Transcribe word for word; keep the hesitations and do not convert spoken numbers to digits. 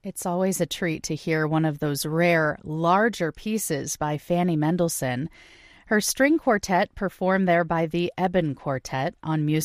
It's always a treat to hear one of those rare, larger pieces by Fanny Mendelssohn. Her string quartet performed there by the Eben Quartet on Music